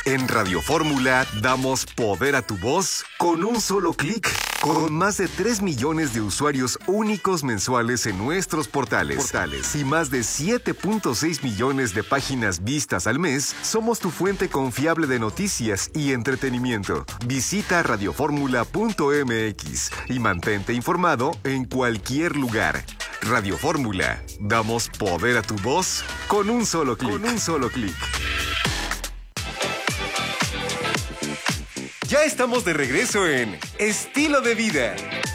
En Radio Fórmula damos poder a tu voz con un solo clic. Con más de 3 millones de usuarios únicos mensuales en nuestros portales y más de 7.6 millones de páginas vistas al mes, somos tu fuente confiable de noticias y entretenimiento. Visita radioformula.mx y mantente informado en cualquier lugar. Radio Fórmula, damos poder a tu voz con un solo clic. Ya estamos de regreso en Estilo de Vida.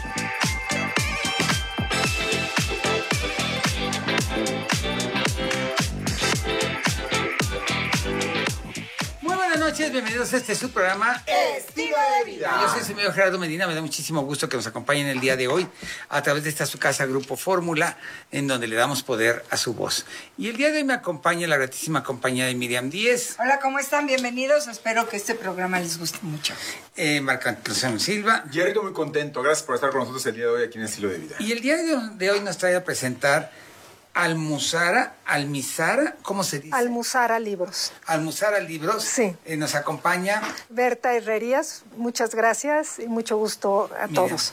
Buenas noches, bienvenidos a su programa Estilo de Vida. Yo soy su amigo Gerardo Medina, me da muchísimo gusto que nos acompañen el día de hoy a través de esta su casa Grupo Fórmula, en donde le damos poder a su voz. Y el día de hoy me acompaña la gratísima compañía de Miriam Díez. Hola, ¿cómo están? Bienvenidos. Espero que este programa les guste mucho. Marco Antonio Silva. Gerardo, muy contento. Gracias por estar con nosotros el día de hoy aquí en Estilo de Vida. Y el día de hoy nos trae a presentar Almuzara, ¿cómo se dice? Almuzara Libros. Almuzara Libros. Sí. Nos acompaña Berta Herrerías, muchas gracias y mucho gusto a todos.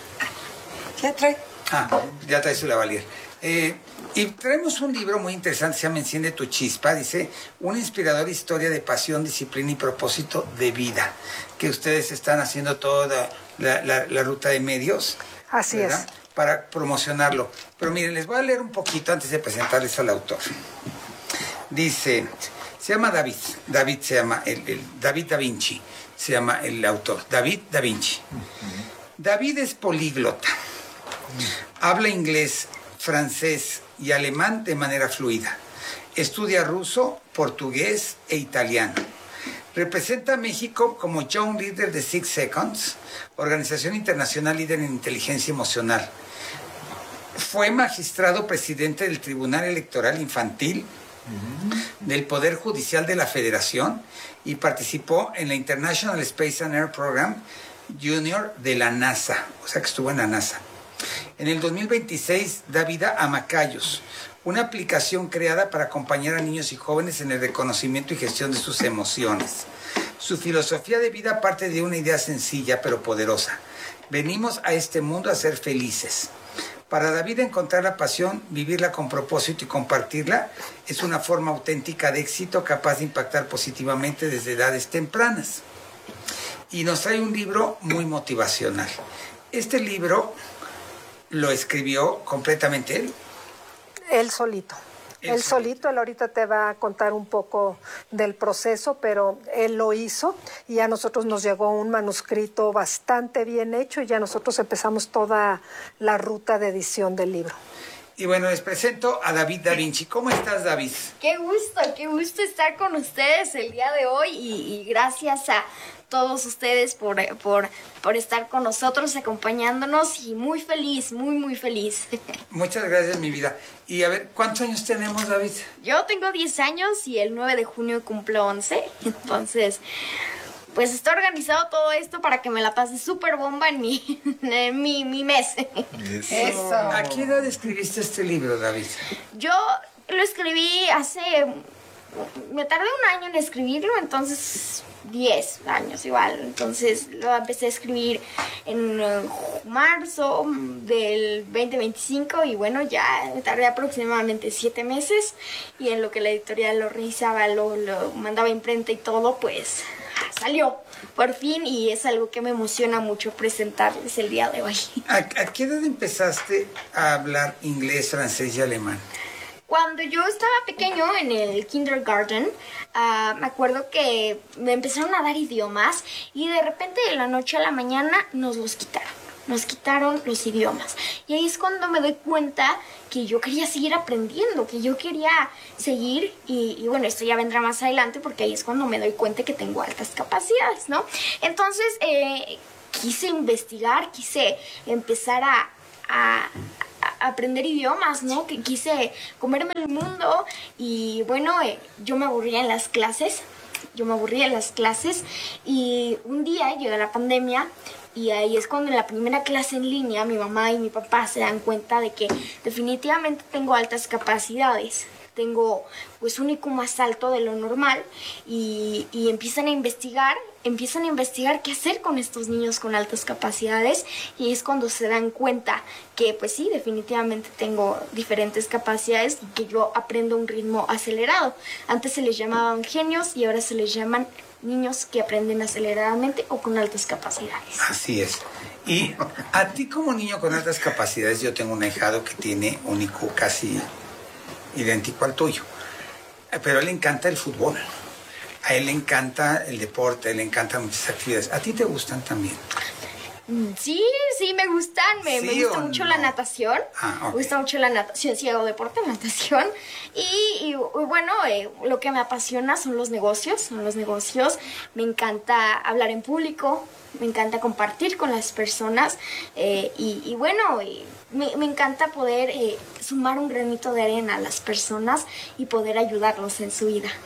¿Ya trae? Ya trae su lavalier. Y traemos un libro muy interesante, se llama Enciende tu chispa, dice, una inspiradora historia de pasión, disciplina y propósito de vida, que ustedes están haciendo toda la ruta de medios. Así ¿verdad? es. Para promocionarlo. Pero miren, les voy a leer un poquito antes de presentarles al autor. Dice, se llama David se llama, David Da Vinci, se llama el autor, David Da Vinci. David es políglota, habla inglés, francés y alemán de manera fluida. Estudia ruso, portugués e italiano. Representa a México como Young Leader de 6 Seconds, organización internacional líder en inteligencia emocional. Fue magistrado presidente del Tribunal Electoral Infantil, del Poder Judicial de la Federación y participó en la International Space and Air Program Junior de la NASA, o sea que estuvo en la NASA. En el 2026 da vida a Macayos, una aplicación creada para acompañar a niños y jóvenes en el reconocimiento y gestión de sus emociones. Su filosofía de vida parte de una idea sencilla pero poderosa. Venimos a este mundo a ser felices. Para David, encontrar la pasión, vivirla con propósito y compartirla es una forma auténtica de éxito capaz de impactar positivamente desde edades tempranas. Y nos trae un libro muy motivacional. Este libro lo escribió completamente él. Él solito. Él solito, él ahorita te va a contar un poco del proceso, pero él lo hizo y a nosotros nos llegó un manuscrito bastante bien hecho y ya nosotros empezamos toda la ruta de edición del libro. Y bueno, les presento a David Da Vinci. ¿Cómo estás, David? Qué gusto estar con ustedes el día de hoy y gracias a todos ustedes por estar con nosotros, acompañándonos y muy feliz, muy feliz. Muchas gracias, mi vida. Y a ver, ¿cuántos años tenemos, David? Yo tengo 10 años y el 9 de junio cumplo 11, entonces pues está organizado todo esto para que me la pase súper bomba en mi mes. Eso. ¿A qué edad escribiste este libro, David? Yo lo escribí me tardé un año en escribirlo, entonces 10 años igual. Entonces lo empecé a escribir en marzo del 2025 y bueno, ya me tardé aproximadamente 7 meses y en lo que la editorial lo revisaba, lo mandaba a imprenta y todo, pues salió por fin y es algo que me emociona mucho presentarles el día de hoy. ¿A qué edad empezaste a hablar inglés, francés y alemán? Cuando yo estaba pequeño en el kindergarten, me acuerdo que me empezaron a dar idiomas y de repente de la noche a la mañana nos los quitaron. Nos quitaron los idiomas. Y ahí es cuando me doy cuenta que yo quería seguir aprendiendo, que yo quería seguir. Y bueno, esto ya vendrá más adelante porque ahí es cuando me doy cuenta que tengo altas capacidades, ¿no? Entonces, quise investigar, quise empezar a aprender idiomas, ¿no? Que quise comerme el mundo y bueno, yo me aburría en las clases. Y un día llega la pandemia y ahí es cuando en la primera clase en línea mi mamá y mi papá se dan cuenta de que definitivamente tengo altas capacidades. tengo pues un IQ más alto de lo normal y empiezan a investigar qué hacer con estos niños con altas capacidades, y es cuando se dan cuenta que pues sí, definitivamente tengo diferentes capacidades y que yo aprendo a un ritmo acelerado. Antes se les llamaban genios y ahora se les llaman niños que aprenden aceleradamente o con altas capacidades. Así es. Y a ti como niño con altas capacidades, yo tengo un ahijado que tiene un IQ casi idéntico al tuyo, pero a él le encanta el fútbol, a él le encanta el deporte, a él le encantan muchas actividades. ¿A ti te gustan también? Sí, me gustan, me gusta mucho la natación, me gusta mucho la natación, sí hago deporte, natación, y bueno, lo que me apasiona son los negocios, me encanta hablar en público, me encanta compartir con las personas, y bueno, me encanta poder sumar un granito de arena a las personas y poder ayudarlos en su vida.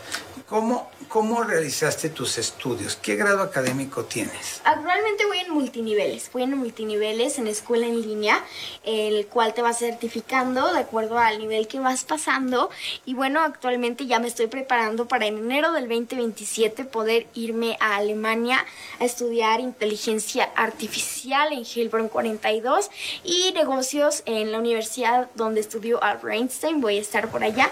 ¿Cómo realizaste tus estudios? ¿Qué grado académico tienes? Actualmente voy en multiniveles, en escuela en línea, el cual te va certificando de acuerdo al nivel que vas pasando. Y bueno, actualmente ya me estoy preparando para en enero del 2027 poder irme a Alemania a estudiar inteligencia artificial en Heilbronn 42 y negocios en la universidad donde estudió Albert Einstein. Voy a estar por allá.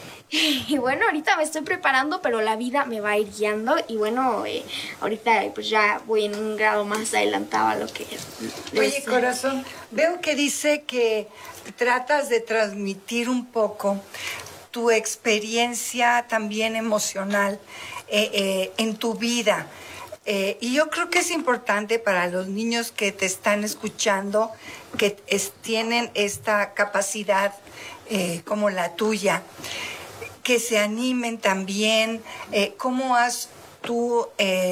Y bueno, ahorita me estoy preparando, pero la vida me va a ir guiando. Y bueno, ahorita pues ya voy en un grado más adelantado a lo que es. Oye, corazón, veo que dice que tratas de transmitir un poco tu experiencia también emocional en tu vida. Y yo creo que es importante para los niños que te están escuchando, que tienen esta capacidad como la tuya, que se animen también. ¿Cómo has tú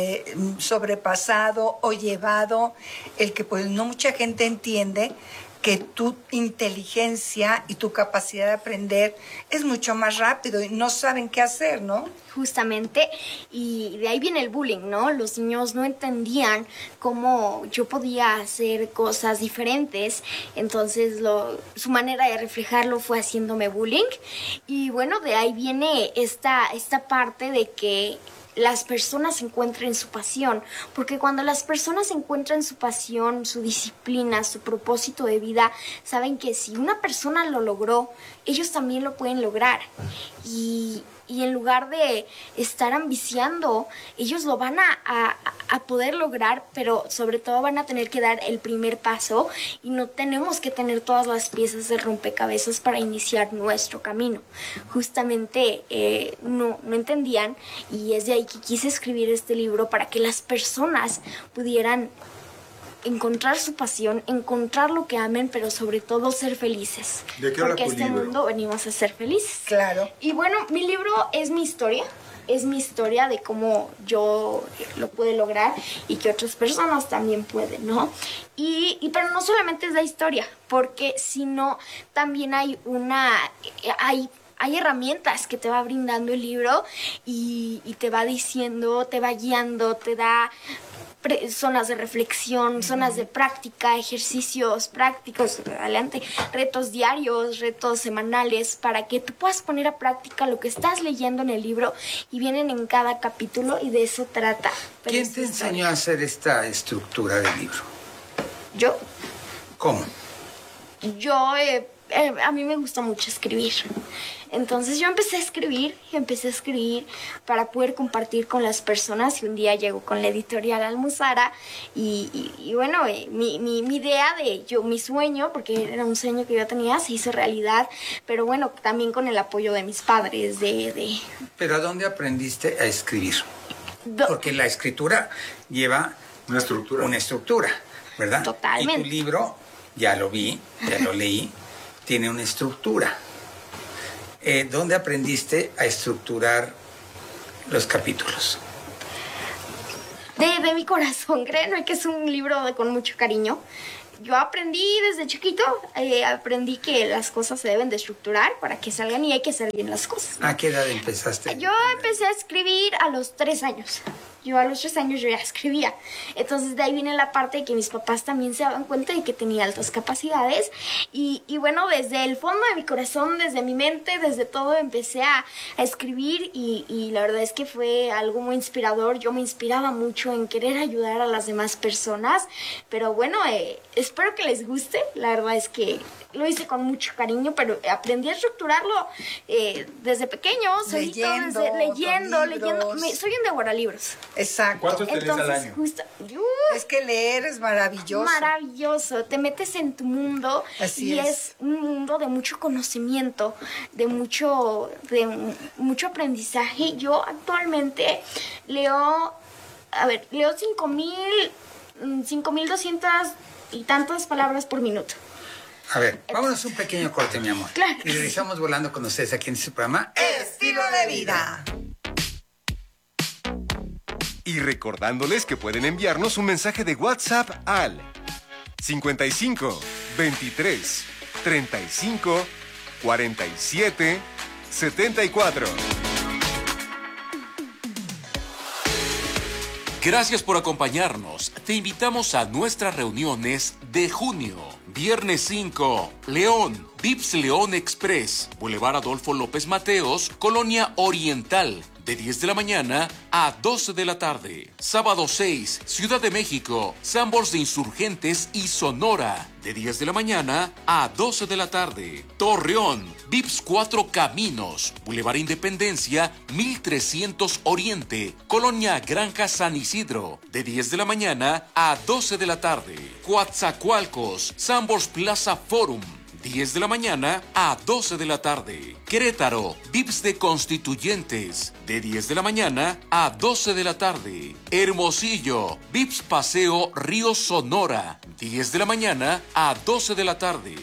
sobrepasado o llevado el que pues no mucha gente entiende que tu inteligencia y tu capacidad de aprender es mucho más rápido y no saben qué hacer, ¿no? Justamente, y de ahí viene el bullying, ¿no? Los niños no entendían cómo yo podía hacer cosas diferentes, entonces su manera de reflejarlo fue haciéndome bullying. Y bueno, de ahí viene esta parte de que las personas encuentren su pasión, porque cuando las personas encuentran su pasión, su disciplina, su propósito de vida, saben que si una persona lo logró, ellos también lo pueden lograr. Y en lugar de estar ambiciando, ellos lo van a poder lograr, pero sobre todo van a tener que dar el primer paso y no tenemos que tener todas las piezas del rompecabezas para iniciar nuestro camino. Justamente no entendían, y es de ahí que quise escribir este libro para que las personas pudieran encontrar su pasión, encontrar lo que amen, pero sobre todo ser felices. ¿De qué habla porque tu este libro? mundo venimos a ser felices. Claro. Y bueno, mi libro es mi historia de cómo yo lo pude lograr y que otras personas también pueden, ¿no? Pero no solamente es la historia, porque sino también hay herramientas que te va brindando el libro y te va diciendo, te va guiando, te da zonas de reflexión, zonas de práctica, ejercicios prácticos, adelante, retos diarios, retos semanales, para que tú puedas poner a práctica lo que estás leyendo en el libro, y vienen en cada capítulo y de eso trata. ¿Quién te enseñó a hacer esta estructura del libro? Yo. ¿Cómo? A mí me gusta mucho escribir. Entonces yo empecé a escribir para poder compartir con las personas, y un día llego con la editorial Almuzara y bueno, mi idea mi sueño, porque era un sueño que yo tenía, se hizo realidad, pero bueno, también con el apoyo de mis padres. ¿Pero a dónde aprendiste a escribir? Porque la escritura lleva Una estructura, ¿verdad? Totalmente. Y tu libro, ya lo vi, ya lo leí, tiene una estructura. ¿Dónde aprendiste a estructurar los capítulos? De mi corazón, créanme que es un libro con mucho cariño. Yo aprendí desde chiquito, aprendí que las cosas se deben de estructurar para que salgan, y hay que hacer bien las cosas, ¿no? ¿A qué edad empezaste? Yo empecé a escribir a los 3 años. Yo a los 3 años yo ya escribía. Entonces de ahí viene la parte de que mis papás también se daban cuenta de que tenía altas capacidades. Y bueno, desde el fondo de mi corazón, desde mi mente, desde todo empecé a escribir y la verdad es que fue algo muy inspirador. Yo me inspiraba mucho en querer ayudar a las demás personas. Pero bueno, espero que les guste. La verdad es que lo hice con mucho cariño, pero aprendí a estructurarlo desde pequeño, leyendo. Soy un devoralibros. Exacto. ¿Cuántos te lees al año? Es que leer es maravilloso. Maravilloso, te metes en tu mundo. Así y es. es un mundo de mucho conocimiento, de mucho aprendizaje. Yo actualmente leo 5,200 y tantas palabras por minuto. A ver, vámonos un pequeño corte, mi amor. Claro. Y regresamos volando con ustedes aquí en este programa. Estilo de vida. Y recordándoles que pueden enviarnos un mensaje de WhatsApp al 55 23 35 47 74. Gracias por acompañarnos. Te invitamos a nuestras reuniones de junio. Viernes 5, León, Vips León Express, Boulevard Adolfo López Mateos, Colonia Oriental, de 10 de la mañana a 12 de la tarde. Sábado 6, Ciudad de México, Sanborns de Insurgentes y Sonora, de 10 de la mañana a 12 de la tarde. Torreón, Vips 4 Caminos, Boulevard Independencia, 1300 Oriente, Colonia Granja San Isidro, de 10 de la mañana a 12 de la tarde. Coatzacoalcos, Sanborns Plaza Forum, 10 de la mañana a 12 de la tarde. Querétaro, Vips de Constituyentes, de 10 de la mañana a 12 de la tarde. Hermosillo, Vips Paseo Río Sonora, 10 de la mañana a 12 de la tarde.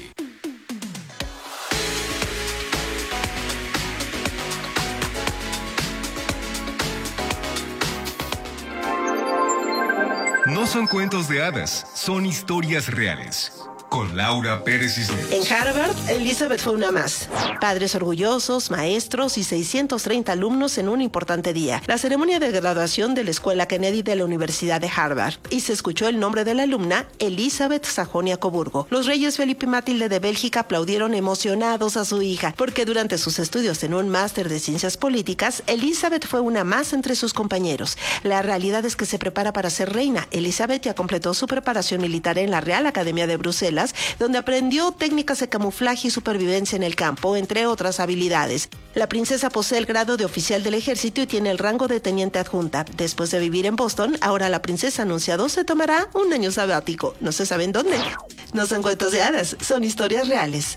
No son cuentos de hadas, son historias reales. Con Laura Pérez Cisneros. En Harvard, Elizabeth fue una más. Padres orgullosos, maestros y 630 alumnos en un importante día. La ceremonia de graduación de la Escuela Kennedy de la Universidad de Harvard. Y se escuchó el nombre de la alumna, Elizabeth Sajonia-Coburgo. Los reyes Felipe y Matilde de Bélgica aplaudieron emocionados a su hija, porque durante sus estudios en un máster de ciencias políticas, Elizabeth fue una más entre sus compañeros. La realidad es que se prepara para ser reina. Elizabeth ya completó su preparación militar en la Real Academia de Bruselas, donde aprendió técnicas de camuflaje y supervivencia en el campo, entre otras habilidades. La princesa posee el grado de oficial del ejército y tiene el rango de teniente adjunta. Después de vivir en Boston, ahora la princesa anunciado se tomará un año sabático. No se sabe en dónde. No son cuentos de hadas, son historias reales.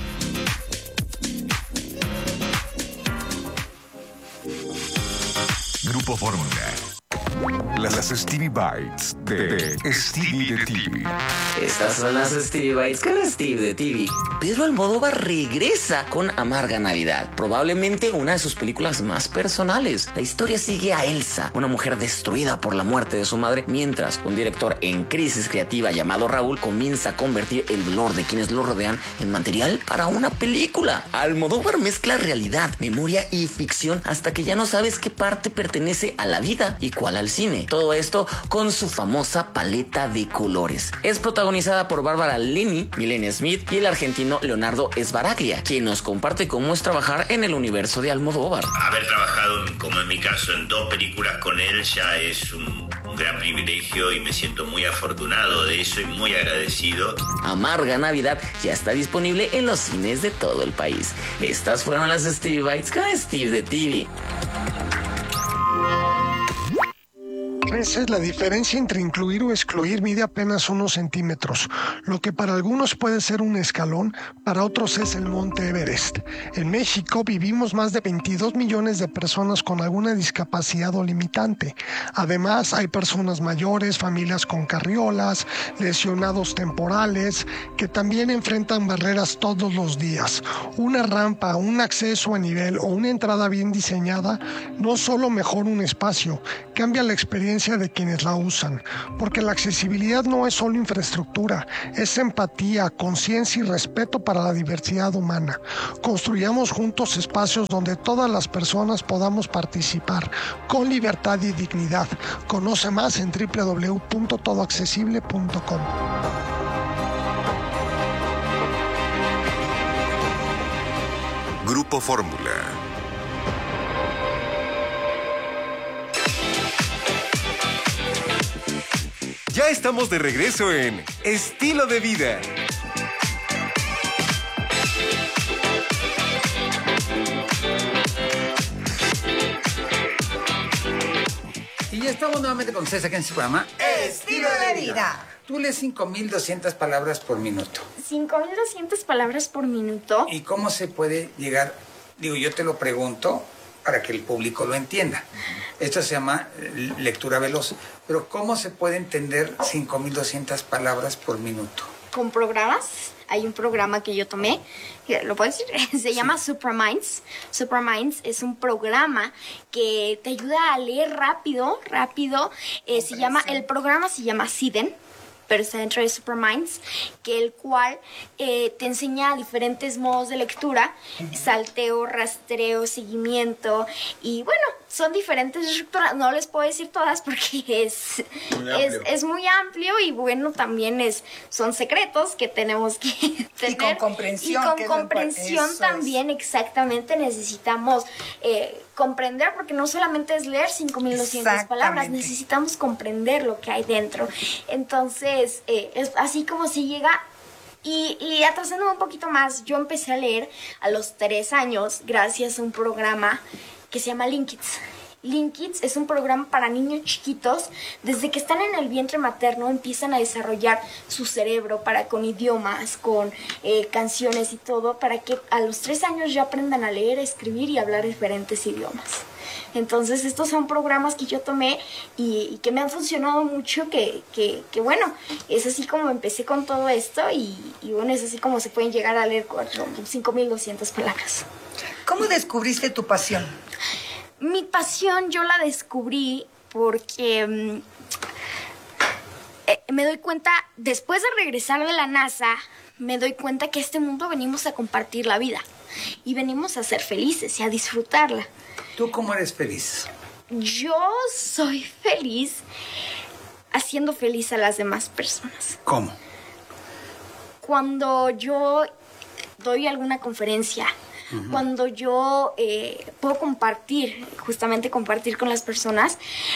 Grupo Fórmula. Las Stevie Bites de Stevie de TV. Estas son las Stevie Bites con Steve de TV. Pedro Almodóvar regresa con Amarga Navidad, probablemente una de sus películas más personales. La historia sigue a Elsa, una mujer destruida por la muerte de su madre, mientras un director en crisis creativa llamado Raúl comienza a convertir el dolor de quienes lo rodean en material para una película. Almodóvar mezcla realidad, memoria y ficción hasta que ya no sabes qué parte pertenece a la vida y cuál al cine. Todo esto con su famosa paleta de colores. Es protagonizada por Bárbara Linney, Milena Smith y el argentino Leonardo Sbaraglia, quien nos comparte cómo es trabajar en el universo de Almodóvar. Haber trabajado, como en mi caso, en 2 películas con él ya es un gran privilegio y me siento muy afortunado de eso y muy agradecido. Amarga Navidad ya está disponible en los cines de todo el país. Estas fueron las Stevie Bites con Steve de TV. Esa es la diferencia entre incluir o excluir. Mide apenas unos centímetros. Lo que para algunos puede ser un escalón, para otros es el Monte Everest. En México vivimos más de 22 millones de personas con alguna discapacidad o limitante. Además, hay personas mayores, familias con carriolas, lesionados temporales, que también enfrentan barreras todos los días. Una rampa, un acceso a nivel o una entrada bien diseñada no solo mejora un espacio, cambia la experiencia experiencia de quienes la usan, porque la accesibilidad no es solo infraestructura, es empatía, conciencia y respeto para la diversidad humana. Construyamos juntos espacios donde todas las personas podamos participar con libertad y dignidad. Conoce más en www.todoaccesible.com. Grupo Fórmula. Ya estamos de regreso en Estilo de Vida. Y ya estamos nuevamente con ustedes aquí en su programa Estilo de Vida. Tú lees 5,200 palabras por minuto. 5,200 palabras por minuto. ¿Y cómo se puede llegar? Digo, yo te lo pregunto para que el público lo entienda. Esto se llama lectura veloz. Pero ¿cómo se puede entender 5,200 palabras por minuto? Con programas. Hay un programa que yo tomé, ¿lo puedo decir? Se llama SupraMinds. SupraMinds es un programa que te ayuda a leer rápido. El programa se llama Siden, pero está dentro de SupraMinds, el cual te enseña diferentes modos de lectura, salteo, rastreo, seguimiento, y bueno, son diferentes estructuras. No les puedo decir todas porque es muy amplio y bueno, también son secretos que tenemos que tener. Y con comprensión. Y con comprensión también, exactamente, necesitamos comprender, porque no solamente es leer 5,200 palabras, necesitamos comprender lo que hay dentro. Entonces, es así como se llega. Y atrasando un poquito más, yo empecé a leer a los 3 años gracias a un programa que se llama Linkits. Linkits es un programa para niños chiquitos. Desde que están en el vientre materno empiezan a desarrollar su cerebro con idiomas, con canciones y todo, para que a los 3 años ya aprendan a leer, a escribir y a hablar diferentes idiomas. Entonces estos son programas que yo tomé y que me han funcionado mucho, que bueno, es así como empecé con todo esto y bueno, es así como se pueden llegar a leer 5,200 palabras. ¿Cómo descubriste tu pasión? Mi pasión yo la descubrí porque me doy cuenta, después de regresar de la NASA, me doy cuenta que a este mundo venimos a compartir la vida y venimos a ser felices y a disfrutarla. ¿Tú cómo eres feliz? Yo soy feliz haciendo feliz a las demás personas. ¿Cómo? Cuando yo doy alguna conferencia, cuando yo puedo compartir con las personas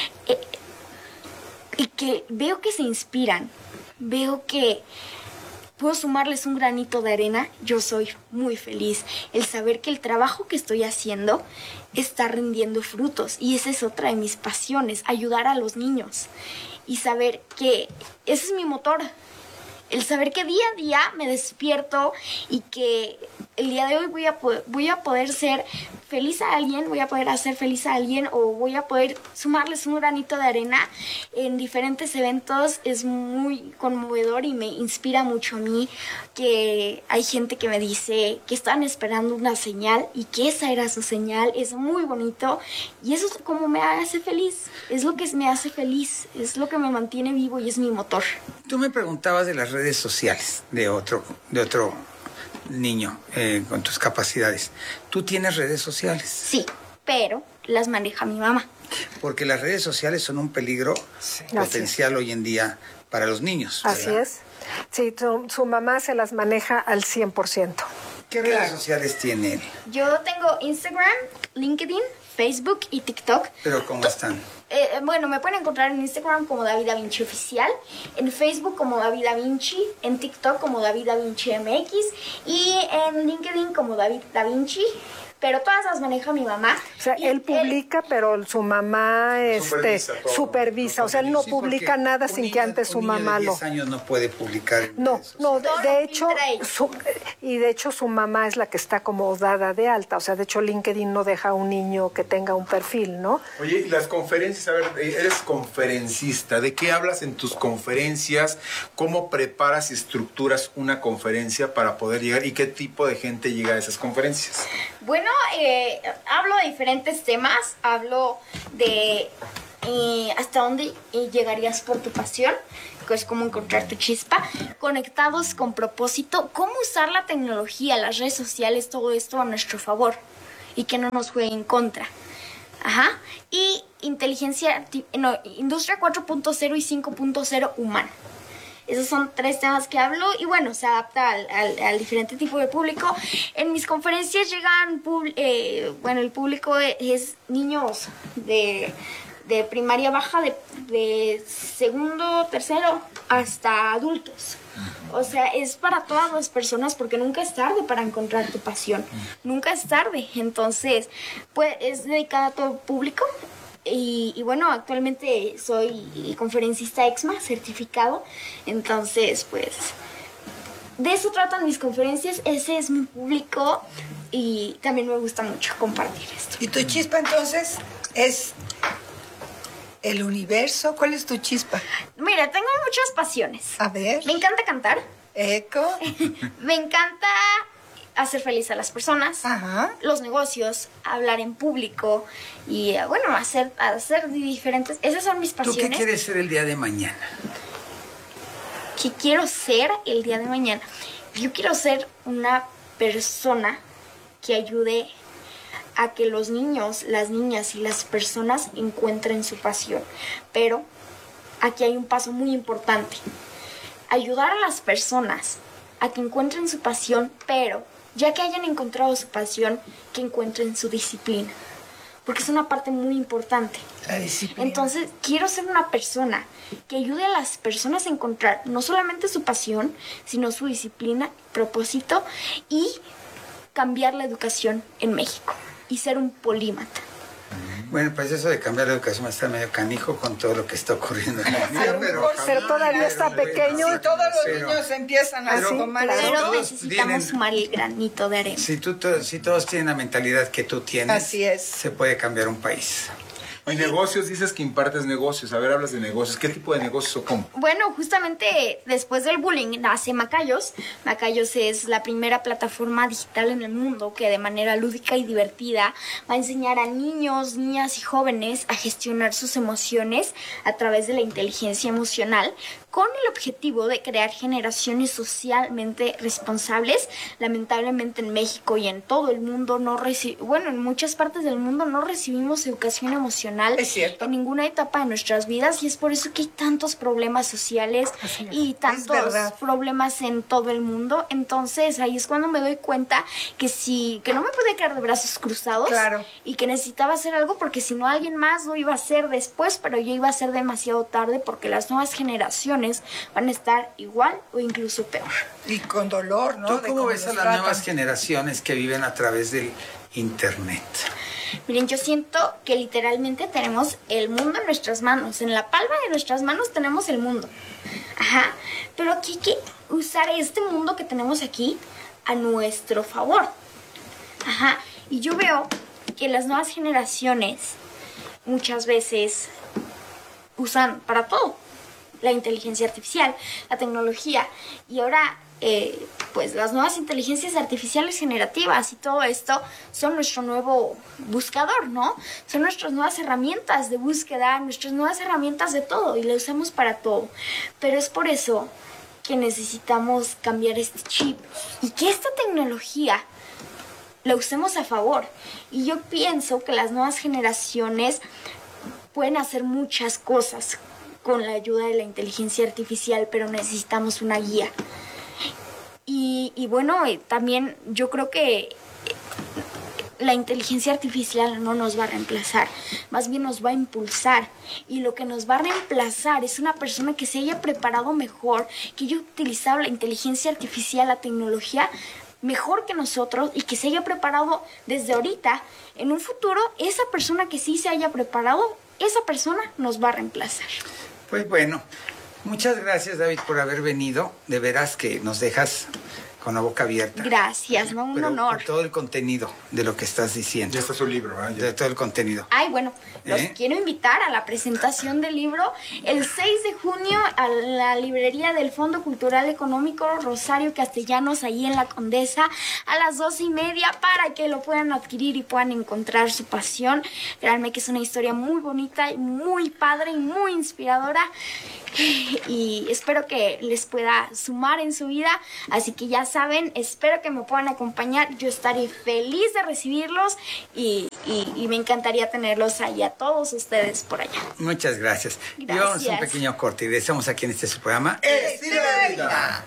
y que veo que se inspiran, veo que puedo sumarles un granito de arena, yo soy muy feliz. El saber que el trabajo que estoy haciendo está rindiendo frutos, y esa es otra de mis pasiones, ayudar a los niños y saber que ese es mi motor. El saber que día a día me despierto y que el día de hoy voy a poder ser feliz a alguien, voy a poder hacer feliz a alguien, o voy a poder sumarles un granito de arena en diferentes eventos, es muy conmovedor y me inspira mucho a mí, que hay gente que me dice que están esperando una señal y que esa era su señal. Es muy bonito y eso es como me hace feliz, es lo que me hace feliz, es lo que me mantiene vivo y es mi motor. Tú me preguntabas de las redes sociales de otro niño con tus capacidades. ¿Tú tienes redes sociales? Sí, pero las maneja mi mamá. Porque las redes sociales son un peligro potencial hoy en día para los niños, ¿verdad? Así es. Sí, su mamá se las maneja al 100%. ¿Qué redes sociales tiene él? Yo tengo Instagram, LinkedIn, Facebook y TikTok. ¿Pero cómo están? Bueno, me pueden encontrar en Instagram como David Da Vinci Oficial, en Facebook como David Da Vinci, en TikTok como David Da Vinci MX y en LinkedIn como David Da Vinci. Pero todas las maneja mi mamá. O sea, él publica, pero su mamá supervisa. O sea, él no publica nada sin que antes su mamá lo... 10 años no puede publicar. No, de hecho, su mamá es la que está como dada de alta. O sea, de hecho, LinkedIn no deja a un niño que tenga un perfil, ¿no? Oye, y las conferencias, a ver, eres conferencista. ¿De qué hablas en tus conferencias? ¿Cómo preparas y estructuras una conferencia para poder llegar? ¿Y qué tipo de gente llega a esas conferencias? Bueno, hablo de diferentes temas, hablo de hasta dónde llegarías por tu pasión, que es cómo encontrar tu chispa, conectados con propósito, cómo usar la tecnología, las redes sociales, todo esto a nuestro favor y que no nos juegue en contra. Ajá. Y industria 4.0 y 5.0 humana. Esos son 3 temas que hablo y bueno, se adapta al diferente tipo de público. En mis conferencias llegan, el público es niños de primaria baja, de segundo, tercero, hasta adultos. O sea, es para todas las personas porque nunca es tarde para encontrar tu pasión. Nunca es tarde. Entonces, pues es dedicada a todo público. Y bueno, actualmente soy conferencista EXMA certificado. Entonces, pues, de eso tratan mis conferencias. Ese es mi público y también me gusta mucho compartir esto. ¿Y tu chispa entonces es el universo? ¿Cuál es tu chispa? Mira, tengo muchas pasiones. A ver. Me encanta cantar. Eco. Me encanta hacer feliz a las personas. Ajá. Los negocios, hablar en público y, bueno, hacer diferentes... Esas son mis pasiones. ¿Tú qué quieres ser el día de mañana? ¿Qué quiero ser el día de mañana? Yo quiero ser una persona que ayude a que los niños, las niñas y las personas encuentren su pasión. Pero aquí hay un paso muy importante. Ayudar a las personas a que encuentren su pasión, pero ya que hayan encontrado su pasión, que encuentren su disciplina. Porque es una parte muy importante. La disciplina. Entonces, quiero ser una persona que ayude a las personas a encontrar no solamente su pasión, sino su disciplina, propósito y cambiar la educación en México y ser un polímata. Bueno, pues eso de cambiar la educación está medio canijo con todo lo que está ocurriendo en el mundo, pero todavía está pequeño. Si todos los niños empiezan a tomar pero necesitamos sumar el granito de arena. Si todos tienen la mentalidad que tú tienes, así es, se puede cambiar un país. Y negocios, dices que impartes negocios. A ver, hablas de negocios. ¿Qué tipo de negocios o cómo? Bueno, justamente después del bullying nace Macayos. Macayos es la primera plataforma digital en el mundo que de manera lúdica y divertida va a enseñar a niños, niñas y jóvenes a gestionar sus emociones a través de la inteligencia emocional, con el objetivo de crear generaciones socialmente responsables. Lamentablemente en México y en todo el mundo en muchas partes del mundo no recibimos educación emocional en ninguna etapa de nuestras vidas y es por eso que hay tantos problemas sociales y tantos problemas en todo el mundo. Entonces ahí es cuando me doy cuenta que no me podía quedar de brazos cruzados y que necesitaba hacer algo porque si no alguien más lo iba a hacer después, pero yo iba a ser demasiado tarde porque las nuevas generaciones van a estar igual o incluso peor. Y con dolor, ¿no? ¿Tú cómo ves a las nuevas generaciones que viven a través del internet? Miren, yo siento que literalmente tenemos el mundo en nuestras manos. En la palma de nuestras manos tenemos el mundo. Ajá. Pero aquí hay que usar este mundo que tenemos aquí a nuestro favor. Ajá. Y yo veo que las nuevas generaciones muchas veces usan para todo la inteligencia artificial, la tecnología. Y ahora pues las nuevas inteligencias artificiales generativas y todo esto son nuestro nuevo buscador, ¿no? Son nuestras nuevas herramientas de búsqueda, nuestras nuevas herramientas de todo y las usamos para todo. Pero es por eso que necesitamos cambiar este chip y que esta tecnología la usemos a favor. Y yo pienso que las nuevas generaciones pueden hacer muchas cosas con la ayuda de la inteligencia artificial, pero necesitamos una guía. Y bueno, también yo creo que la inteligencia artificial no nos va a reemplazar, más bien nos va a impulsar. Y lo que nos va a reemplazar es una persona que se haya preparado mejor, que haya utilizado la inteligencia artificial, la tecnología, mejor que nosotros y que se haya preparado desde ahorita. En un futuro, esa persona que sí se haya preparado, esa persona nos va a reemplazar. Pues bueno, muchas gracias, David, por haber venido. De veras que nos dejas con la boca abierta. Gracias, ¿no? Un Pero honor. por todo el contenido de lo que estás diciendo. Ya está su libro, ¿eh? De todo el contenido. Ay, bueno, los quiero invitar a la presentación del libro el 6 de junio a la librería del Fondo Cultural Económico Rosario Castellanos, ahí en La Condesa, a las 12:30, para que lo puedan adquirir y puedan encontrar su pasión. Créanme que es una historia muy bonita, y muy padre y muy inspiradora. Y espero que les pueda sumar en su vida. Así que ya saben, espero que me puedan acompañar. Yo estaré feliz de recibirlos y me encantaría tenerlos ahí a todos ustedes por allá. Muchas gracias. Gracias. Y vamos a un pequeño corte y regresamos aquí en este su programa Estilo de Vida.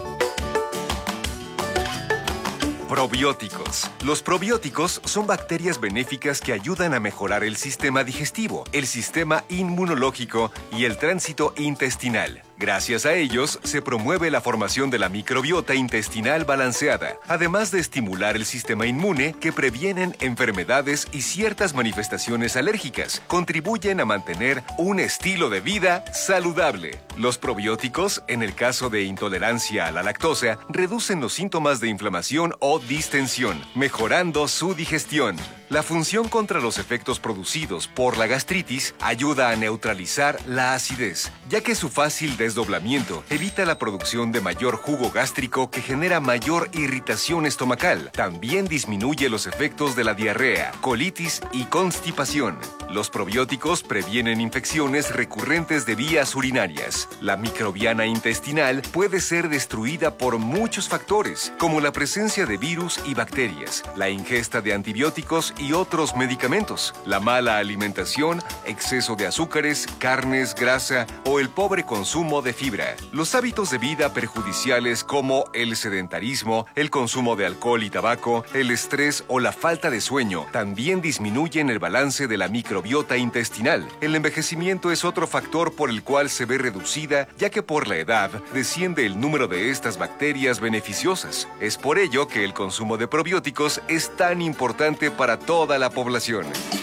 Probióticos. Los probióticos son bacterias benéficas que ayudan a mejorar el sistema digestivo, el sistema inmunológico y el tránsito intestinal. Gracias a ellos, se promueve la formación de la microbiota intestinal balanceada, además de estimular el sistema inmune que previenen enfermedades y ciertas manifestaciones alérgicas. Contribuyen a mantener un estilo de vida saludable. Los probióticos, en el caso de intolerancia a la lactosa, reducen los síntomas de inflamación o distensión, mejorando su digestión. La función contra los efectos producidos por la gastritis ayuda a neutralizar la acidez, ya que su fácil desdoblamiento evita la producción de mayor jugo gástrico que genera mayor irritación estomacal. También disminuye los efectos de la diarrea, colitis y constipación. Los probióticos previenen infecciones recurrentes de vías urinarias. La microbiana intestinal puede ser destruida por muchos factores, como la presencia de virus y bacterias, la ingesta de antibióticos y otros medicamentos, la mala alimentación, exceso de azúcares, carnes, grasa o el pobre consumo de fibra. Los hábitos de vida perjudiciales como el sedentarismo, el consumo de alcohol y tabaco, el estrés o la falta de sueño también disminuyen el balance de la microbiota intestinal. El envejecimiento es otro factor por el cual se ve reducida, ya que por la edad desciende el número de estas bacterias beneficiosas. Es por ello que el consumo de probióticos es tan importante para toda la población.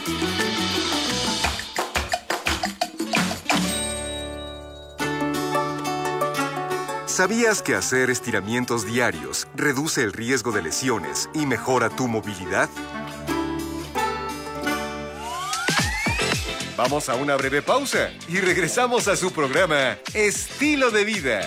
¿Sabías que hacer estiramientos diarios reduce el riesgo de lesiones y mejora tu movilidad? Vamos a una breve pausa y regresamos a su programa Estilo de Vida.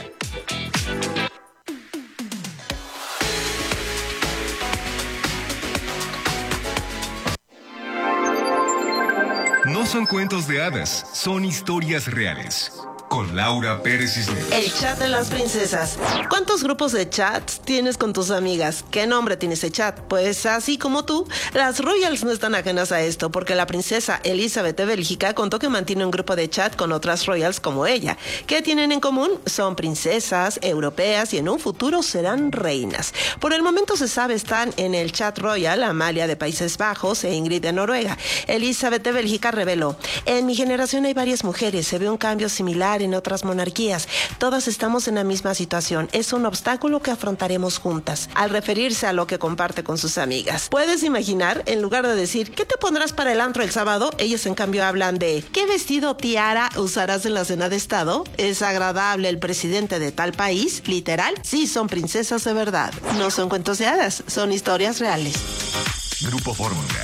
No son cuentos de hadas, son historias reales. Con Laura Pérez Cisneros. El chat de las princesas. ¿Cuántos grupos de chats tienes con tus amigas? ¿Qué nombre tiene ese chat? Pues así como tú, las royals no están ajenas a esto, porque la princesa Elizabeth de Bélgica contó que mantiene un grupo de chat con otras royals como ella. ¿Qué tienen en común? Son princesas, europeas y en un futuro serán reinas. Por el momento se sabe están en el chat royal Amalia de Países Bajos e Ingrid de Noruega. Elizabeth de Bélgica reveló: en mi generación hay varias mujeres, se ve un cambio similar en otras monarquías. Todas estamos en la misma situación. Es un obstáculo que afrontaremos juntas. Al referirse a lo que comparte con sus amigas. ¿Puedes imaginar? En lugar de decir ¿qué te pondrás para el antro el sábado? Ellas en cambio hablan de ¿qué vestido tiara usarás en la cena de estado? ¿Es agradable el presidente de tal país? ¿Literal? Sí, son princesas de verdad. No son cuentos de hadas, son historias reales. Grupo Fórmula.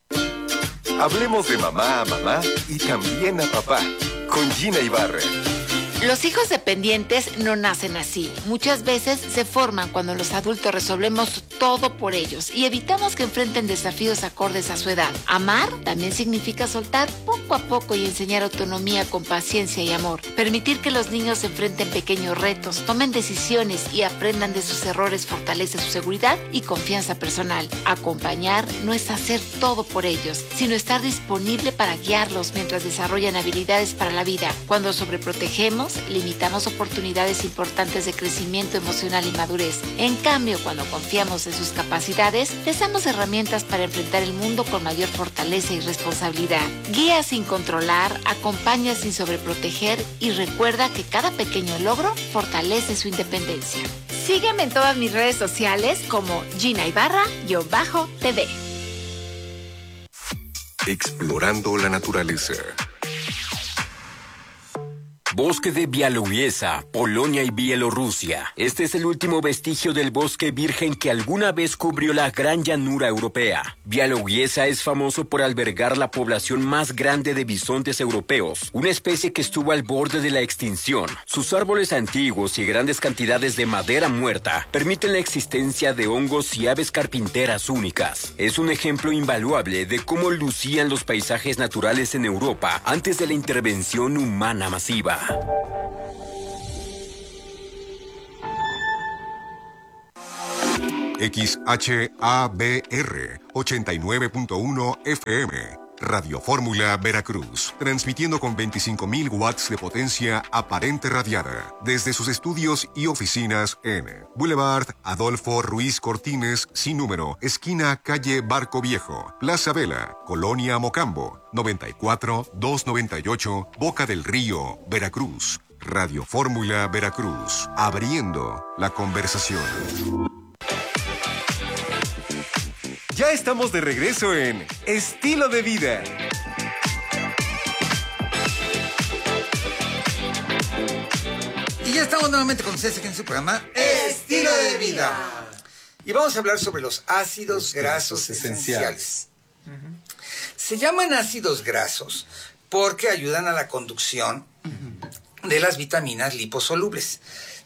Hablemos de mamá a mamá y también a papá. Con Gina Ibarra. Los hijos dependientes no nacen así. Muchas veces se forman cuando los adultos resolvemos todo por ellos y evitamos que enfrenten desafíos acordes a su edad. Amar también significa soltar poco a poco y enseñar autonomía con paciencia y amor. Permitir que los niños enfrenten pequeños retos, tomen decisiones y aprendan de sus errores fortalece su seguridad y confianza personal. Acompañar no es hacer todo por ellos, sino estar disponible para guiarlos mientras desarrollan habilidades para la vida. Cuando sobreprotegemos, limitamos oportunidades importantes de crecimiento emocional y madurez. En cambio, cuando confiamos en sus capacidades, les damos herramientas para enfrentar el mundo con mayor fortaleza y responsabilidad. Guía sin controlar, acompaña sin sobreproteger y recuerda que cada pequeño logro fortalece su independencia. Sígueme en todas mis redes sociales como Gina Ibarra-TV. Explorando la naturaleza. Bosque de Białowieża, Polonia y Bielorrusia. Este es el último vestigio del bosque virgen que alguna vez cubrió la gran llanura europea. Białowieża es famoso por albergar la población más grande de bisontes europeos, una especie que estuvo al borde de la extinción. Sus árboles antiguos y grandes cantidades de madera muerta permiten la existencia de hongos y aves carpinteras únicas. Es un ejemplo invaluable de cómo lucían los paisajes naturales en Europa antes de la intervención humana masiva. XHABR 89.1 FM, Radio Fórmula Veracruz, transmitiendo con 25.000 watts de potencia aparente radiada desde sus estudios y oficinas en Boulevard Adolfo Ruiz Cortines, sin número, esquina calle Barco Viejo, Plaza Vela, Colonia Mocambo, 94-298, Boca del Río, Veracruz. Radio Fórmula Veracruz, abriendo la conversación. Ya estamos de regreso en Estilo de Vida. Y ya estamos nuevamente con ustedes aquí en su programa Estilo de Vida. Y vamos a hablar sobre los ácidos grasos esenciales. Se llaman ácidos grasos porque ayudan a la conducción de las vitaminas liposolubles.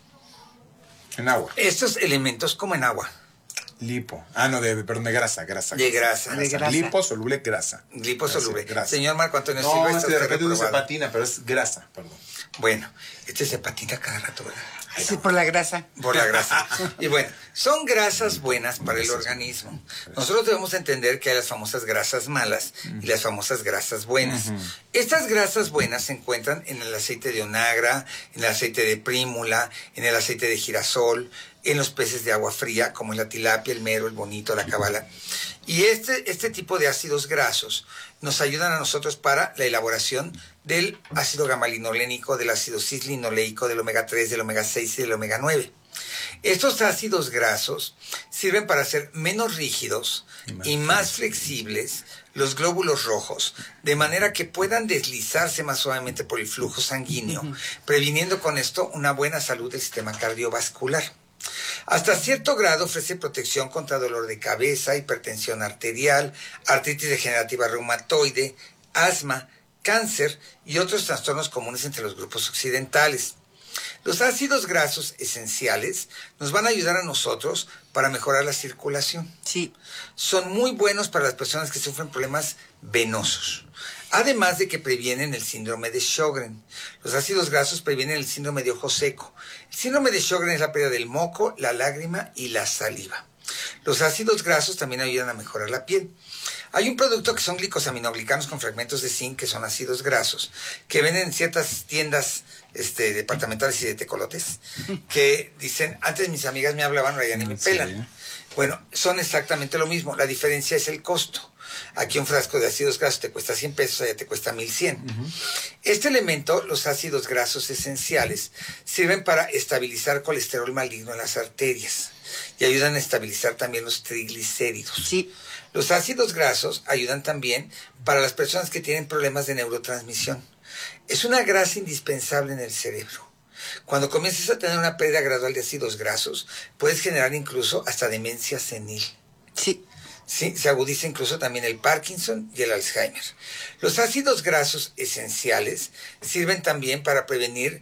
En agua. Estos elementos como en agua. Lipo. Perdón, de grasa. De grasa. Liposoluble, grasa. Liposoluble. Grasa. Señor Marco Antonio No, Silva, es que de repente uno se patina, pero es grasa, perdón. Bueno, se patina cada rato, ¿verdad? Sí, por la grasa. Por la grasa. Y bueno, son grasas buenas para el organismo. Nosotros debemos entender que hay las famosas grasas malas y las famosas grasas buenas. Estas grasas buenas se encuentran en el aceite de onagra, en el aceite de prímula, en el aceite de girasol, en los peces de agua fría, como la tilapia, el mero, el bonito, la cabala. Y este tipo de ácidos grasos nos ayudan a nosotros para la elaboración del ácido gamma-linolénico, del ácido cis-linoleico, del omega 3, del omega 6 y del omega 9. Estos ácidos grasos sirven para hacer menos rígidos y más flexibles los glóbulos rojos, de manera que puedan deslizarse más suavemente por el flujo sanguíneo, previniendo con esto una buena salud del sistema cardiovascular. Hasta cierto grado ofrece protección contra dolor de cabeza, hipertensión arterial, artritis degenerativa reumatoide, asma, cáncer y otros trastornos comunes entre los grupos occidentales. Los ácidos grasos esenciales nos van a ayudar a nosotros para mejorar la circulación. Sí. Son muy buenos para las personas que sufren problemas venosos. Además de que previenen el síndrome de Sjögren. Los ácidos grasos previenen el síndrome de ojo seco. El síndrome de Sjögren es la pérdida del moco, la lágrima y la saliva. Los ácidos grasos también ayudan a mejorar la piel. Hay un producto que son glicosaminoglicanos con fragmentos de zinc, que son ácidos grasos, que venden en ciertas tiendas departamentales y de tecolotes, que dicen, antes mis amigas me hablaban, ahora ya ni me pelan. Bueno, son exactamente lo mismo. La diferencia es el costo. Aquí un frasco de ácidos grasos te cuesta 100 pesos, allá te cuesta 1,100. Este elemento, los ácidos grasos esenciales, sirven para estabilizar colesterol maligno en las arterias y ayudan a estabilizar también los triglicéridos. Sí. Los ácidos grasos ayudan también para las personas que tienen problemas de neurotransmisión. Es una grasa indispensable en el cerebro. Cuando comienzas a tener una pérdida gradual de ácidos grasos, puedes generar incluso hasta demencia senil. Sí. Sí, se agudiza incluso también el Parkinson y el Alzheimer. Los ácidos grasos esenciales sirven también para prevenir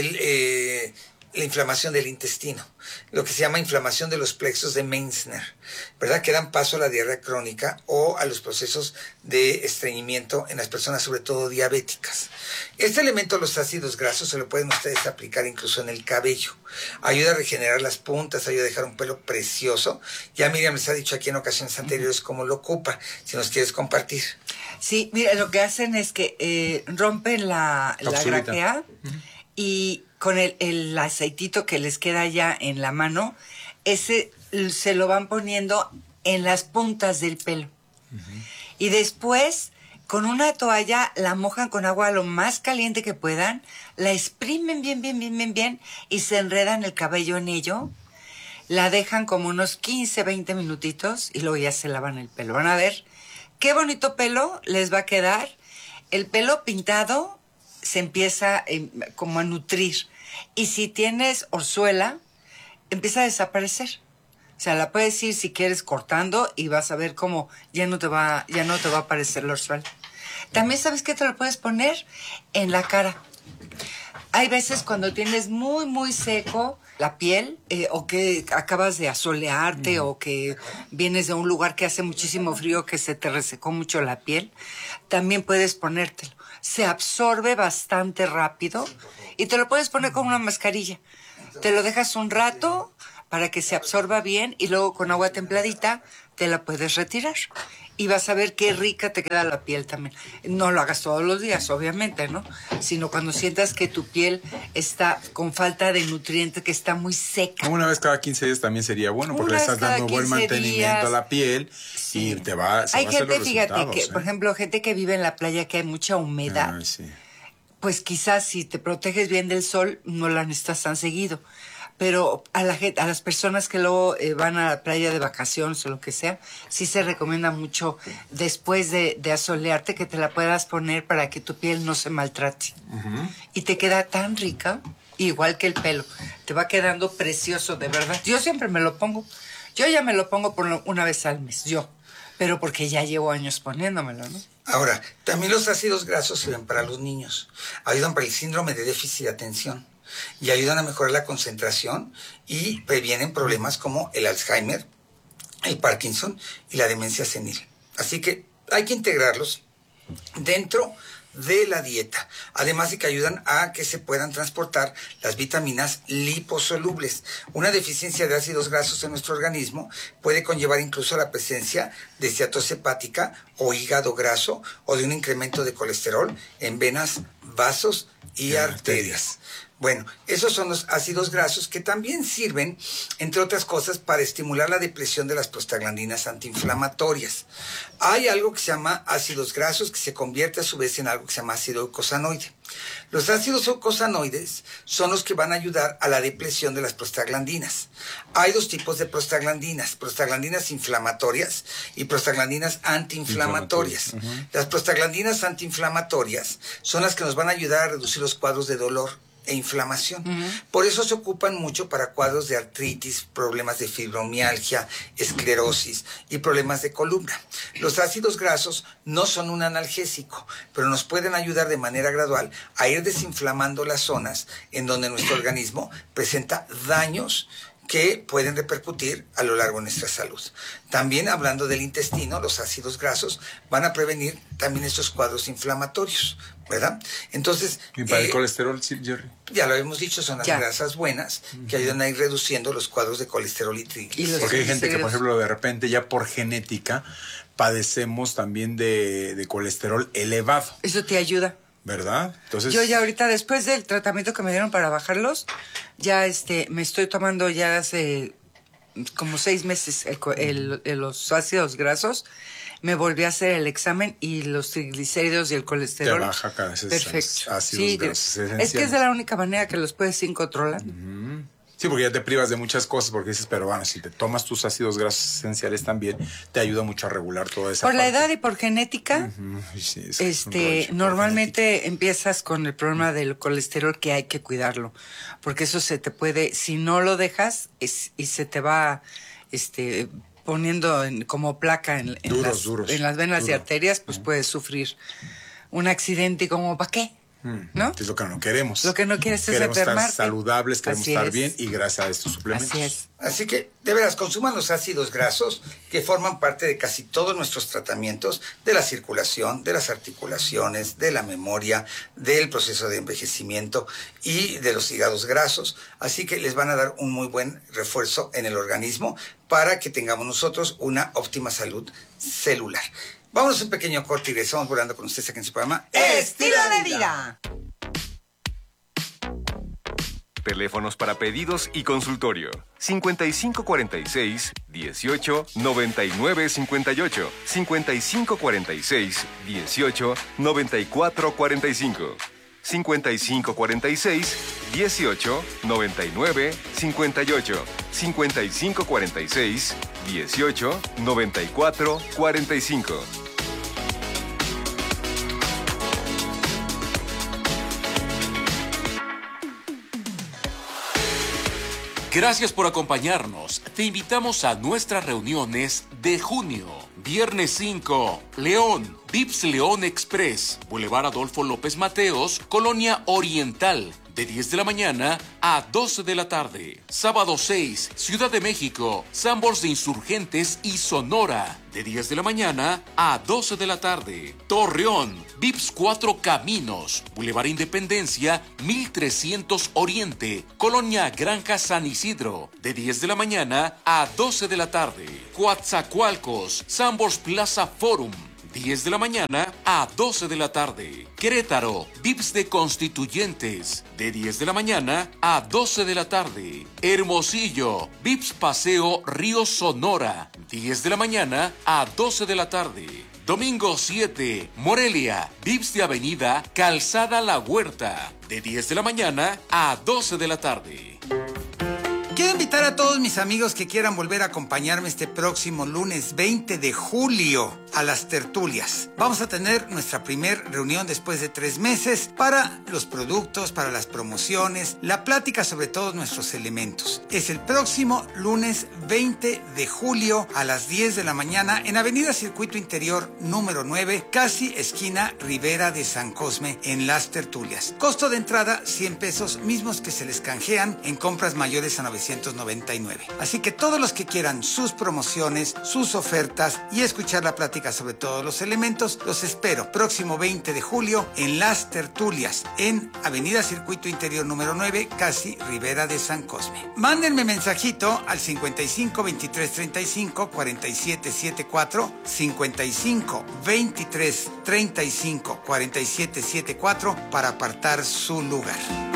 la inflamación del intestino, lo que se llama inflamación de los plexos de Meissner, ¿verdad? Que dan paso a la diarrea crónica o a los procesos de estreñimiento en las personas, sobre todo diabéticas. Este elemento, los ácidos grasos, se lo pueden ustedes aplicar incluso en el cabello. Ayuda a regenerar las puntas, ayuda a dejar un pelo precioso. Ya Miriam les ha dicho aquí en ocasiones anteriores cómo lo ocupa, si nos quieres compartir. Sí, mira, lo que hacen es que rompen la grajea y con el aceitito que les queda ya en la mano, ese se lo van poniendo en las puntas del pelo. Y después, con una toalla, la mojan con agua lo más caliente que puedan, la exprimen bien y se enredan el cabello en ello. La dejan como unos 15, 20 minutitos y luego ya se lavan el pelo. Van a ver qué bonito pelo les va a quedar. El pelo pintado se empieza como a nutrir. Y si tienes orzuela, empieza a desaparecer. O sea, la puedes ir si quieres cortando y vas a ver cómo ya no te va a aparecer la orzuela. También, ¿sabes qué? Te lo puedes poner en la cara. Hay veces cuando tienes muy, muy seco la piel, o que acabas de asolearte, o que vienes de un lugar que hace muchísimo frío, que se te resecó mucho la piel, también puedes ponértelo. Se absorbe bastante rápido y te lo puedes poner con una mascarilla. Te lo dejas un rato para que se absorba bien y luego con agua templadita te la puedes retirar. Y vas a ver qué rica te queda la piel también. No lo hagas todos los días, obviamente, ¿no? Sino cuando sientas que tu piel está con falta de nutrientes, que está muy seca. Una vez cada 15 días también sería bueno, porque le estás dando buen mantenimiento a la piel y te va a hacer los resultados. Hay gente, fíjate, que, por ejemplo, gente que vive en la playa que hay mucha humedad. Pues quizás si te proteges bien del sol, no la necesitas tan seguido. Pero a las personas que luego van a la playa de vacaciones o lo que sea, sí se recomienda mucho después de asolearte que te la puedas poner para que tu piel no se maltrate. Y te queda tan rica, igual que el pelo. Te va quedando precioso, de verdad. Yo siempre me lo pongo. Yo ya me lo pongo por una vez al mes, pero porque ya llevo años poniéndomelo, ¿no? Ahora, también los ácidos grasos sirven para los niños. Ayudan para el síndrome de déficit de atención y ayudan a mejorar la concentración y previenen problemas como el Alzheimer, el Parkinson y la demencia senil. Así que hay que integrarlos dentro de la dieta, además de que ayudan a que se puedan transportar las vitaminas liposolubles. Una deficiencia de ácidos grasos en nuestro organismo puede conllevar incluso la presencia de esteatosis hepática o hígado graso o de un incremento de colesterol en venas, vasos y arterias. Bueno, esos son los ácidos grasos que también sirven, entre otras cosas, para estimular la depresión de las prostaglandinas antiinflamatorias. Hay algo que se llama ácidos grasos que se convierte a su vez en algo que se llama ácido eicosanoide. Los ácidos eicosanoides son los que van a ayudar a la depresión de las prostaglandinas. Hay dos tipos de prostaglandinas inflamatorias y prostaglandinas antiinflamatorias. Las prostaglandinas antiinflamatorias son las que nos van a ayudar a reducir los cuadros de dolor e inflamación. Por eso se ocupan mucho para cuadros de artritis, problemas de fibromialgia, esclerosis y problemas de columna. Los ácidos grasos no son un analgésico, pero nos pueden ayudar de manera gradual a ir desinflamando las zonas en donde nuestro organismo presenta daños que pueden repercutir a lo largo de nuestra salud. También hablando del intestino, los ácidos grasos van a prevenir también estos cuadros inflamatorios, ¿verdad? Entonces, ¿y para el colesterol, Jerry? Ya lo habíamos dicho, son las grasas buenas que ayudan a ir reduciendo los cuadros de colesterol y triglicéridos. Porque hay gente que, por ejemplo, de repente ya por genética padecemos también de colesterol elevado. Eso te ayuda, ¿verdad? Entonces, yo ya ahorita, después del tratamiento que me dieron para bajarlos, ya me estoy tomando ya hace como 6 meses los ácidos grasos. Me volví a hacer el examen y los triglicéridos y el colesterol. Te baja cada vez perfecto. Ácidos grasos es que es de la única manera que los puedes ir controlando. Sí, porque ya te privas de muchas cosas, porque dices, pero bueno, si te tomas tus ácidos grasos esenciales también, te ayuda mucho a regular toda esa parte. Por la edad y por genética, normalmente empiezas con el problema del colesterol, que hay que cuidarlo, porque eso se te puede, si no lo dejas, y se te va poniendo como placa en las venas y arterias, pues puedes sufrir un accidente, y como, ¿para qué? ¿No? Es lo que no queremos. Lo que no quieres es enfermarte. Queremos estar saludables, queremos estar bien, y gracias a estos suplementos. Así es. Así que, de veras, consuman los ácidos grasos que forman parte de casi todos nuestros tratamientos, de la circulación, de las articulaciones, de la memoria, del proceso de envejecimiento y de los hígados grasos. Así que les van a dar un muy buen refuerzo en el organismo para que tengamos nosotros una óptima salud celular. Vámonos a un pequeño corte y regresamos volando con ustedes aquí en su programa Estilo de Vida. Teléfonos para pedidos y consultorio: 5546-189958, 5546-189445, 5546-189958, 5546-189445. Gracias por acompañarnos. Te invitamos a nuestras reuniones de junio. Viernes 5, León, Vips León Express, Boulevard Adolfo López Mateos, Colonia Oriental, de 10 de la mañana a 12 de la tarde. Sábado 6, Ciudad de México, Sanborns de Insurgentes y Sonora, de 10 de la mañana a 12 de la tarde. Torreón, Vips 4 Caminos, Boulevard Independencia, 1300 Oriente, Colonia Granja San Isidro, de 10 de la mañana a 12 de la tarde. Coatzacoalcos, Sanborns Plaza Forum, 10 de la mañana a 12 de la tarde. Querétaro, Vips de Constituyentes, de 10 de la mañana a 12 de la tarde. Hermosillo, Vips Paseo Río Sonora, 10 de la mañana a 12 de la tarde. Domingo 7, Morelia, Vips de Avenida Calzada La Huerta, de 10 de la mañana a 12 de la tarde. Quiero invitar a todos mis amigos que quieran volver a acompañarme este próximo lunes 20 de julio a las tertulias. Vamos a tener nuestra primera reunión después de 3 meses para los productos, para las promociones, la plática sobre todos nuestros elementos. Es el próximo lunes 20 de julio a las 10 de la mañana en Avenida Circuito Interior número 9, casi esquina Ribera de San Cosme, en las tertulias. Costo de entrada 100 pesos, mismos que se les canjean en compras mayores a 999. Así que todos los que quieran sus promociones, sus ofertas y escuchar la plática sobre todos los elementos, los espero próximo 20 de julio en las tertulias en Avenida Circuito Interior número 9, casi Ribera de San Cosme. Mándenme mensajito al 55 23 35 47 74, 55 23 35 47 74 para apartar su lugar.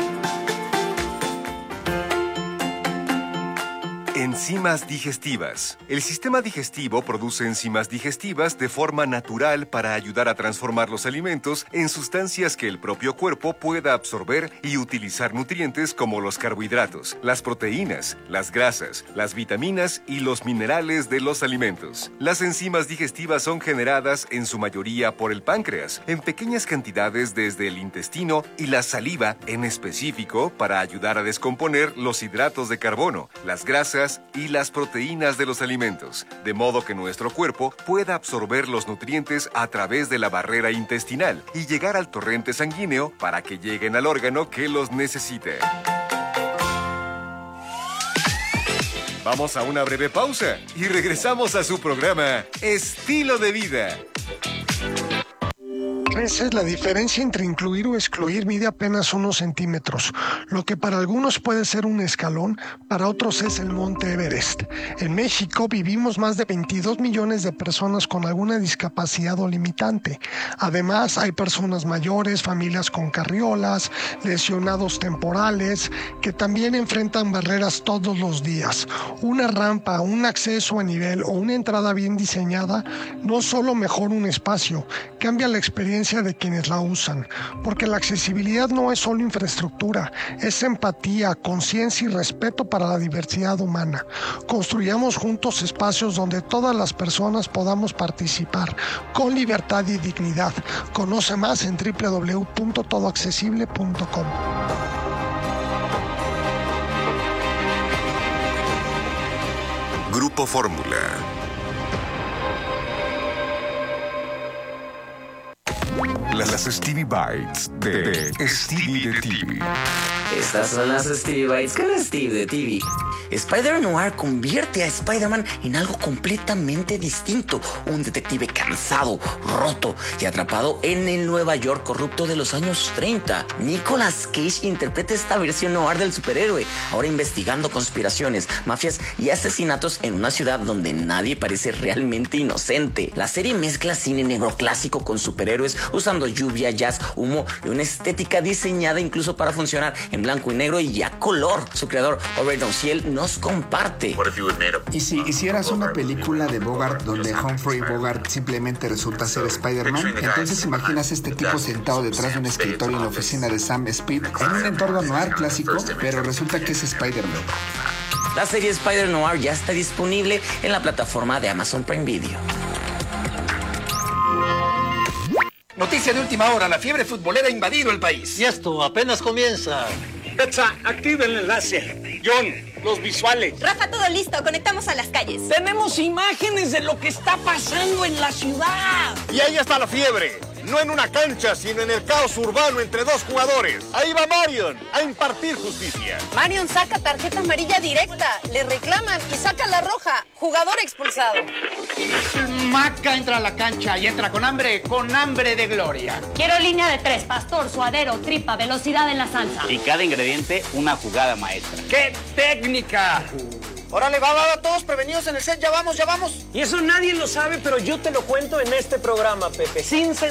Enzimas digestivas. El sistema digestivo produce enzimas digestivas de forma natural para ayudar a transformar los alimentos en sustancias que el propio cuerpo pueda absorber y utilizar nutrientes como los carbohidratos, las proteínas, las grasas, las vitaminas y los minerales de los alimentos. Las enzimas digestivas son generadas en su mayoría por el páncreas, en pequeñas cantidades desde el intestino y la saliva en específico para ayudar a descomponer los hidratos de carbono, las grasas y las proteínas de los alimentos, de modo que nuestro cuerpo pueda absorber los nutrientes a través de la barrera intestinal y llegar al torrente sanguíneo para que lleguen al órgano que los necesite. Vamos a una breve pausa y regresamos a su programa Estilo de Vida. Esa es la diferencia entre incluir o excluir. Mide apenas unos centímetros. Lo que para algunos puede ser un escalón, para otros es el Monte Everest. En México vivimos más de 22 millones de personas con alguna discapacidad o limitante. Además, hay personas mayores, familias con carriolas, lesionados temporales, que también enfrentan barreras todos los días. Una rampa, un acceso a nivel o una entrada bien diseñada no solo mejora un espacio, cambia la experiencia de quienes la usan, porque la accesibilidad no es solo infraestructura, es empatía, conciencia y respeto para la diversidad humana. Construyamos juntos espacios donde todas las personas podamos participar con libertad y dignidad. Conoce más en www.todoaccesible.com. Grupo Fórmula. Las Stevie Bites de Stevie de TV. Estas son las Stevie Bites con Steve de TV. Spider-Noir convierte a Spider-Man en algo completamente distinto. Un detective cansado, roto y atrapado en el Nueva York corrupto de los años 30. Nicolas Cage interpreta esta versión noir del superhéroe, ahora investigando conspiraciones, mafias y asesinatos en una ciudad donde nadie parece realmente inocente. La serie mezcla cine negro clásico con superhéroes, usando lluvia, jazz, humo y una estética diseñada incluso para funcionar en blanco y negro y a color. Su creador, Robert Downhill, nos comparte. ¿Y si hicieras una película de Bogart donde Humphrey Bogart simplemente resulta ser Spider-Man? Entonces imaginas este tipo sentado detrás de un escritorio en la oficina de Sam Speed en un entorno noir clásico, pero resulta que es Spider-Man. La serie Spider-Noir ya está disponible en la plataforma de Amazon Prime Video. Noticia de última hora, la fiebre futbolera ha invadido el país. Y esto apenas comienza. Betsa, activa el enlace. John, los visuales. Rafa, todo listo, conectamos a las calles. Tenemos imágenes de lo que está pasando en la ciudad. Y ahí está la fiebre. No en una cancha, sino en el caos urbano entre dos jugadores. Ahí va Marion a impartir justicia. Marion saca tarjeta amarilla directa, le reclaman y saca la roja. Jugador expulsado. Maca entra a la cancha y entra con hambre de gloria. Quiero línea de 3, pastor, suadero, tripa, velocidad en la salsa. Y cada ingrediente una jugada maestra. ¡Qué técnica! Órale, va, todos prevenidos en el set, ya vamos. Y eso nadie lo sabe, pero yo te lo cuento en este programa, Pepe. Sin